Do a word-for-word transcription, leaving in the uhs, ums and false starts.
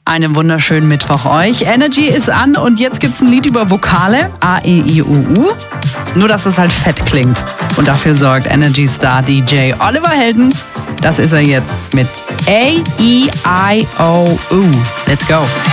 Einen wunderschönen Mittwoch euch. Energy ist an und jetzt gibt's ein Lied über Vokale. A, E, I, O, U. Nur, dass es halt fett klingt. Und dafür sorgt Energy Star D J Oliver Heldens. Das ist er jetzt mit A, E, I, O, U. Let's go.